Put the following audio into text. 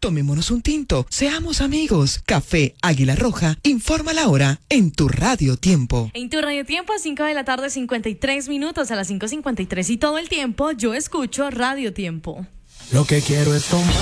Tomémonos un tinto, seamos amigos. Café Águila Roja, informa la hora en tu Radio Tiempo. En tu Radio Tiempo, a 5 de la tarde, 53 minutos, a las 5:53 y todo el tiempo, yo escucho Radio Tiempo. Lo que quiero es tomar.